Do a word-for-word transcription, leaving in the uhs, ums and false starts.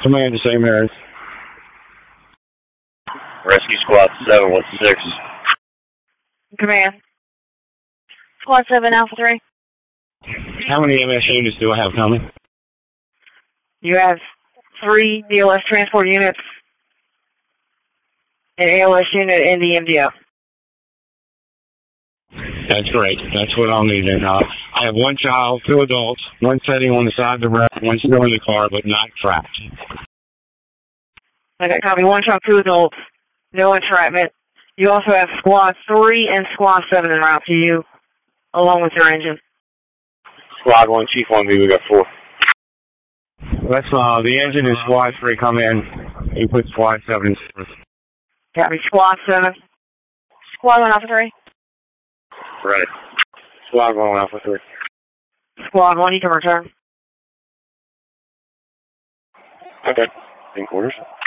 Command to Saint Mary's. Rescue Squad seven, what's six? Command. Squad seven, Alpha three. How many M S units do I have coming? You have three D L S transport units, an A L S unit, and the M D O. That's great. That's what I'll need then. Uh, I have one child, two adults, one sitting on the side of the road, one still in the car, but not trapped. Okay, copy. One child, two adults, no entrapment. You also have Squad three and Squad seven en route to you, along with your engine. Squad one, Chief one B, we got four. Let's, uh, the engine and Squad three come in. You put Squad seven in service. Copy. Squad seven. Squad one, Alpha three. Right. Squad one, Alpha three. Squad one, you can return. Okay. In quarters.